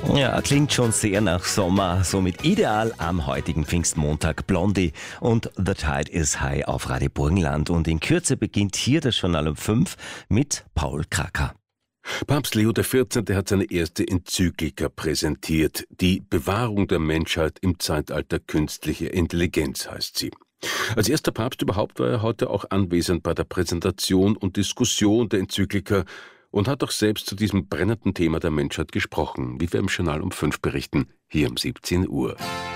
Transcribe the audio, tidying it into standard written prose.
Ja, klingt schon sehr nach Sommer. Somit ideal am heutigen Pfingstmontag. Blondie und The Tide is High auf Radio Burgenland. Und in Kürze beginnt hier das Journal um 5 mit Paul Kracker. Papst Leo XIV. Hat seine erste Enzyklika präsentiert. Die Bewahrung der Menschheit im Zeitalter künstlicher Intelligenz heißt sie. Als erster Papst überhaupt war er heute auch anwesend bei der Präsentation und Diskussion der Enzyklika und hat auch selbst zu diesem brennenden Thema der Menschheit gesprochen, wie wir im Journal um 5 berichten, hier um 17 Uhr.